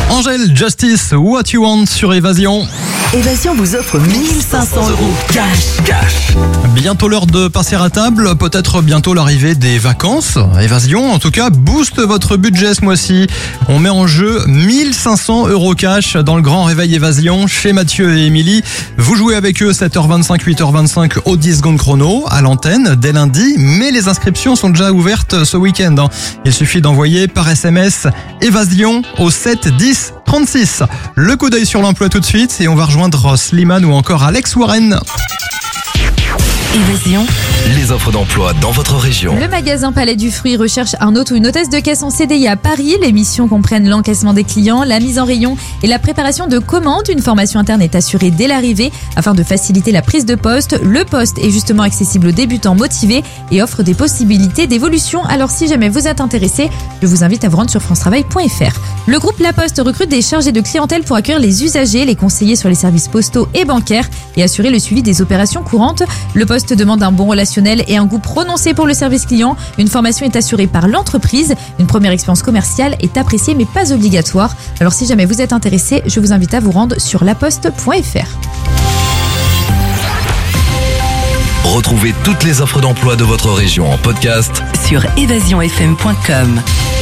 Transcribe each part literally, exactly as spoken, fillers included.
Angèle, Justice, What You Want sur Évasion. Évasion vous offre mille cinq cents euros cash. Cash. Bientôt l'heure de passer à table, peut-être bientôt l'arrivée des vacances. Évasion, en tout cas, booste votre budget ce mois-ci. On met en jeu mille cinq cents euros cash dans le grand réveil Évasion chez Mathieu et Émilie. Vous jouez avec eux sept heures vingt-cinq, huit heures vingt-cinq au dix secondes chrono à l'antenne dès lundi, mais les inscriptions sont déjà ouvertes ce week-end. Il suffit d'envoyer par S M S Évasion au sept dix trente-six. Le coup d'œil sur l'emploi tout de suite et on va rejoindre Slimane ou encore Alex Warren. Évasion. Les offres d'emploi dans votre région. Le magasin Palais du Fruit recherche un hôte ou une hôtesse de caisse en C D I à Paris. Les missions comprennent l'encaissement des clients, la mise en rayon et la préparation de commandes. Une formation interne est assurée dès l'arrivée afin de faciliter la prise de poste. Le poste est justement accessible aux débutants motivés et offre des possibilités d'évolution. Alors si jamais vous êtes intéressé, je vous invite à vous rendre sur france travail point f r. Le groupe La Poste recrute des chargés de clientèle pour accueillir les usagers, les conseiller sur les services postaux et bancaires et assurer le suivi des opérations courantes. Le poste demande un bon relationnel et un goût prononcé pour le service client. Une formation est assurée par l'entreprise. Une première expérience commerciale est appréciée mais pas obligatoire. Alors si jamais vous êtes intéressé, je vous invite à vous rendre sur laposte point f r. Retrouvez toutes les offres d'emploi de votre région en podcast Sur évasion f m point com.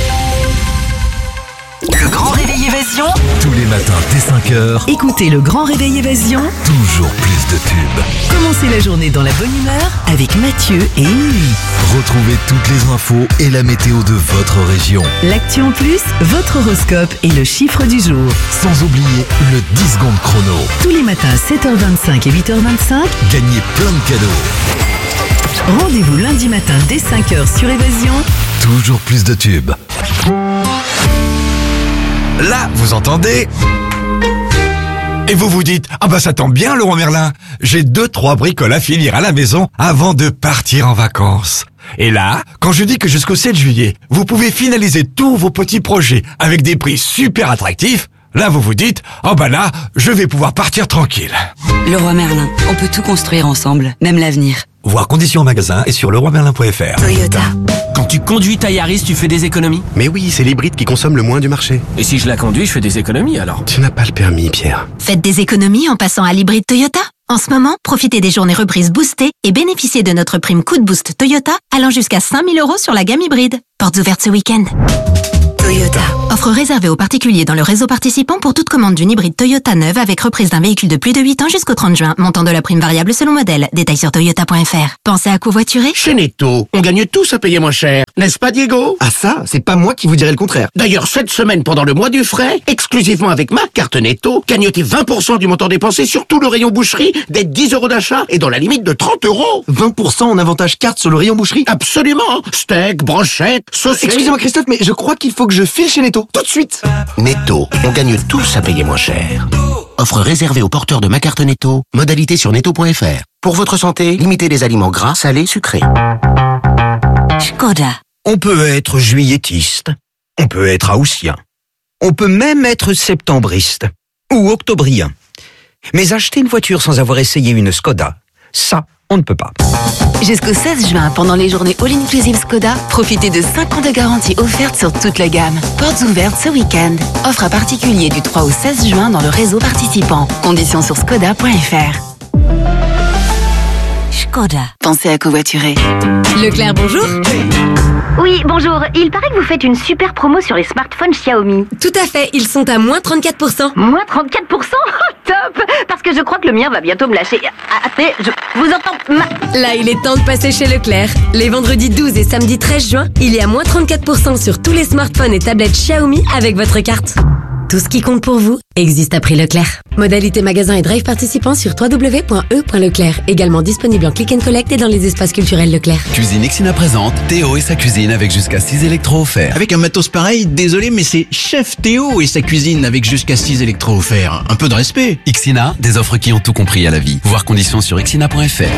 Le grand réveil Évasion. tous les matins dès cinq heures. Écoutez le grand réveil Évasion. Toujours plus de tubes. Commencez la journée dans la bonne humeur avec Mathieu et Émilie. Retrouvez toutes les infos et la météo de votre région. L'actu en plus, votre horoscope et le chiffre du jour. Sans oublier le dix secondes chrono. Tous les matins à sept heures vingt-cinq et huit heures vingt-cinq. Gagnez plein de cadeaux. Rendez-vous lundi matin dès cinq heures sur Évasion. Toujours plus de tubes. Là, vous entendez? Et vous vous dites, ah bah ça tombe bien Leroy Merlin, j'ai deux trois bricoles à finir à la maison avant de partir en vacances. Et là, quand je dis que jusqu'au sept juillet, vous pouvez finaliser tous vos petits projets avec des prix super attractifs, là vous vous dites, oh bah là, je vais pouvoir partir tranquille. Leroy Merlin, on peut tout construire ensemble, même l'avenir. Voir conditions en magasin et sur leroy merlin point f r. Toyota. Quand tu conduis ta Yaris, tu fais des économies? Mais oui, c'est l'hybride qui consomme le moins du marché. Et si je la conduis, je fais des économies alors? Tu n'as pas le permis, Pierre. Faites des économies en passant à l'hybride Toyota. En ce moment, profitez des journées reprises boostées et bénéficiez de notre prime coup de boost Toyota allant jusqu'à cinq mille euros sur la gamme hybride. Portes ouvertes ce week-end. Toyota. Offre réservée aux particuliers dans le réseau participant pour toute commande d'une hybride Toyota neuve avec reprise d'un véhicule de plus de huit ans jusqu'au trente juin. Montant de la prime variable selon modèle. Détails sur toyota point f r. Pensez à covoiturer? Chez Netto, on gagne tous à payer moins cher. N'est-ce pas, Diego? Ah ça, c'est pas moi qui vous dirais le contraire. D'ailleurs, cette semaine, pendant le mois du frais, exclusivement avec ma carte Netto, gagnotez vingt pour cent du montant dépensé sur tout le rayon boucherie, dès dix euros d'achat et dans la limite de trente euros. vingt pour cent en avantage carte sur le rayon boucherie. Absolument. Steak, brochette, saucisse. Excusez-moi Christophe, mais je crois qu'il faut que je file chez Netto. Tout de suite. Netto, on gagne tous à payer moins cher. Offre réservée aux porteurs de ma carte Netto. Modalité sur netto point f r. Pour votre santé, limitez les aliments gras, salés, sucrés. Skoda. On peut être juilletiste, on peut être haussien, on peut même être septembriste ou octobrien. Mais acheter une voiture sans avoir essayé une Skoda, ça, on ne peut pas. Jusqu'au seize juin, pendant les journées All-Inclusive Skoda, profitez de cinq ans de garantie offerte sur toute la gamme. Portes ouvertes ce week-end. Offre à particulier du trois au seize juin dans le réseau participant. Conditions sur skoda point f r. Skoda. Pensez à covoiturer. Leclerc, bonjour. Oui, bonjour. Il paraît que vous faites une super promo sur les smartphones Xiaomi. Tout à fait, ils sont à moins trente-quatre pour cent. Moins trente-quatre pour cent? Oh, top! Parce que je crois que le mien va bientôt me lâcher. Attendez, je vous entends ma... Là, il est temps de passer chez Leclerc. Les vendredis douze et samedi treize juin, il y a moins trente-quatre pour cent sur tous les smartphones et tablettes Xiaomi avec votre carte. Tout ce qui compte pour vous existe à prix Leclerc. Modalité magasin et drive participants sur w w w point e point leclerc. Également disponible en click and collect et dans les espaces culturels Leclerc. Cuisine Ixina présente Théo et sa cuisine avec jusqu'à six électros offerts. Avec un matos pareil, désolé mais c'est Chef Théo et sa cuisine avec jusqu'à six électros offerts. Un peu de respect. Ixina, des offres qui ont tout compris à la vie. Voir conditions sur ixina point f r.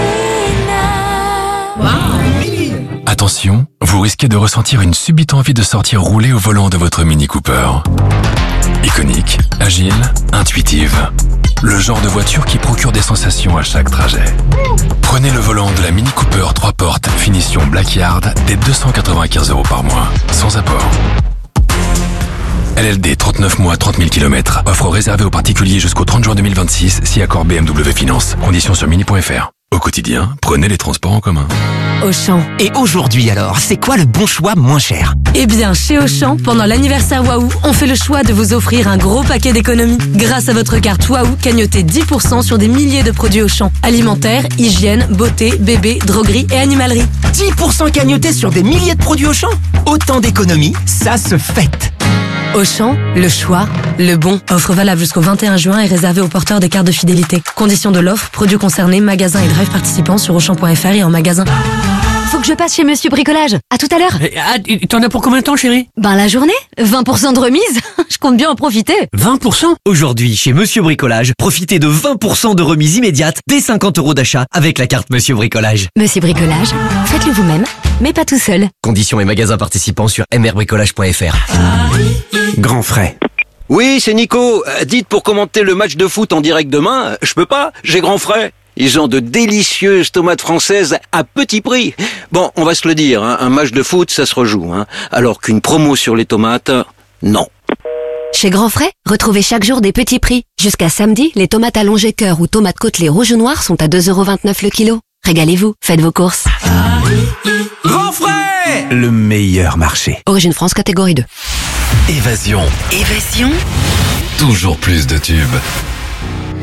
Wow. Attention, vous risquez de ressentir une subite envie de sortir rouler au volant de votre Mini Cooper. Iconique, agile, intuitive. Le genre de voiture qui procure des sensations à chaque trajet. Prenez le volant de la Mini Cooper trois portes finition Black Yard dès deux cent quatre-vingt-quinze euros par mois, sans apport. L L D, trente-neuf mois, trente mille kilomètres. Offre réservée aux particuliers jusqu'au trente juin deux mille vingt-six, si accord B M W Finance. Conditions sur mini point F R. Au quotidien, prenez les transports en commun. Auchan. Et aujourd'hui alors, c'est quoi le bon choix moins cher? Eh bien, chez Auchan, pendant l'anniversaire Waouh, on fait le choix de vous offrir un gros paquet d'économies. Grâce à votre carte Waouh, cagnotez dix pour cent sur des milliers de produits Auchan. Alimentaire, hygiène, beauté, bébé, droguerie et animalerie. dix pour cent cagnotés sur des milliers de produits Auchan? Autant d'économies, ça se fête. Auchan, le choix, le bon. Offre valable jusqu'au vingt et un juin et réservée aux porteurs de cartes de fidélité. Conditions de l'offre, produits concernés, magasins et drive participants sur auchan point F R et en magasin. Faut que je passe chez Monsieur Bricolage. À tout à l'heure. Ah, t'en as pour combien de temps, chérie? Ben la journée. vingt pour cent de remise. Je compte bien en profiter. vingt pour cent? Aujourd'hui, chez Monsieur Bricolage, profitez de vingt pour cent de remise immédiate dès cinquante euros d'achat avec la carte Monsieur Bricolage. Monsieur Bricolage, faites-le vous-même, mais pas tout seul. Conditions et magasins participants sur m r bricolage point F R. Grand frais. Oui, c'est Nico. Euh, dites pour commenter le match de foot en direct demain, euh, je peux pas, j'ai grand frais. Ils ont de délicieuses tomates françaises à petit prix. Bon, on va se le dire, hein, un match de foot, ça se rejoue. Hein, alors qu'une promo sur les tomates, non. Chez Grand Frais, retrouvez chaque jour des petits prix. Jusqu'à samedi, les tomates allongées cœur ou tomates côtelées rouge ou noir sont à deux euros vingt-neuf le kilo. Régalez-vous, faites vos courses. Grand frais, le meilleur marché. Origine France, catégorie deux. Évasion. Évasion. Toujours plus de tubes.